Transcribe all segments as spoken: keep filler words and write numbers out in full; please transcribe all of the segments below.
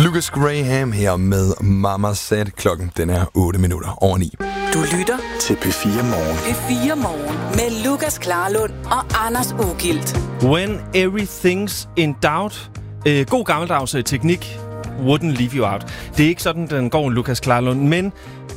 Lucas Graham her med Mama Said. Klokken den er otte minutter over ni. Du lytter til P fire Morgen. P fire Morgen med Lukas Klarlund og Anders Ugilt. When everything's in doubt. Øh, god gammeldags teknik. Wouldn't leave you out. Det er ikke sådan, den går, Lukas Klarlund, men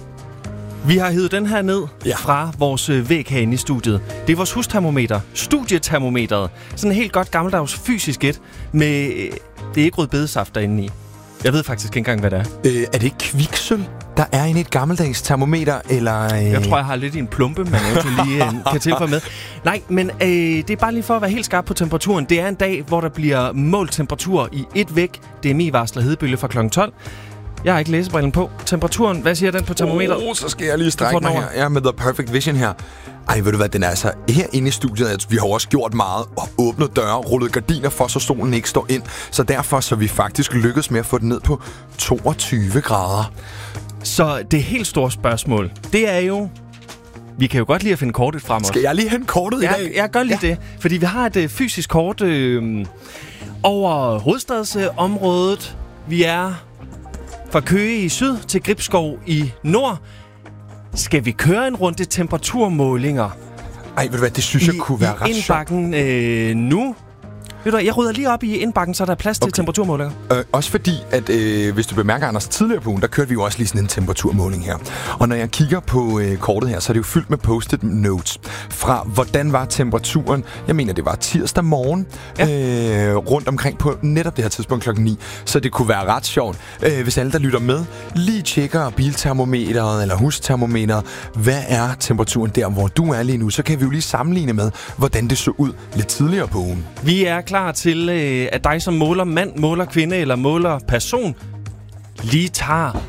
vi har hævet den her ned ja. fra vores væg herinde i studiet. Det er vores hustermometer. Studietermometeret. Sådan en helt godt gammeldags fysisk et med... Det er ikke rødbedesaft derinde i. Jeg ved faktisk ikke engang, hvad det er. Øh, er det ikke kviksøl, der er inde i et gammeldags termometer, eller... Øh... Jeg tror, jeg har lidt i en plumpe, man eventuelt lige øh, kan tilføje med. Nej, men øh, det er bare lige for at være helt skarp på temperaturen. Det er en dag, hvor der bliver målt temperatur i et væk. D M I-varsler hedebølge fra klokken tolv. Jeg har ikke læsebrillen på. Temperaturen, hvad siger den på termometeret? Åh, oh, så skal jeg lige strække mig her. Ja, med The Perfect Vision her. Ej, ved du hvad, den er altså herinde i studiet. Altså, vi har også gjort meget og åbnet døre, rullet gardiner for, så solen ikke står ind. Så derfor så vi faktisk lykkedes med at få den ned på toogtyve grader. Så det helt store spørgsmål, det er jo... Vi kan jo godt lide at finde kortet frem os. Skal jeg lige hente kortet i jeg, dag? Jeg gør lige ja. det, fordi vi har et uh, fysisk kort øh, over hovedstadsområdet. Vi er fra Køge i syd til Gribskov i nord. Skal vi køre en runde temperaturmålinger? Ej, ved du hvad, det synes jeg I, kunne være ret sjovt. I indbakken øh, nu. Ved du, jeg rydder lige op i indbakken, så der er plads okay. til temperaturmålinger. Øh, også fordi, at øh, hvis du bemærker, Anders, tidligere på ugen, der kørte vi jo også lige sådan en temperaturmåling her. Og når jeg kigger på øh, kortet her, så er det jo fyldt med post-it notes fra, hvordan var temperaturen, jeg mener, det var tirsdag morgen, ja. øh, rundt omkring på netop det her tidspunkt klokken ni. Så det kunne være ret sjovt, øh, hvis alle, der lytter med, lige tjekker biltermometeret eller hustermometeret. Hvad er temperaturen der, hvor du er lige nu? Så kan vi jo lige sammenligne med, hvordan det så ud lidt tidligere på ugen. Vi er klar til, øh, at dig som måler mand, måler kvinde eller måler person, lige tager